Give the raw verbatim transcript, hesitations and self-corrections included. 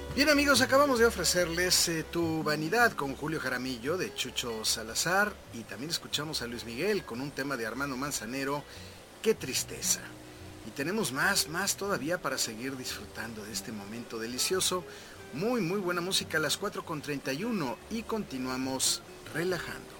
Bien amigos, acabamos de ofrecerles eh, Tu Vanidad con Julio Jaramillo de Chucho Salazar y también escuchamos a Luis Miguel con un tema de Armando Manzanero, Qué tristeza. Y tenemos más, más todavía para seguir disfrutando de este momento delicioso. Muy, muy buena música a las cuatro con treinta y uno y continuamos relajando.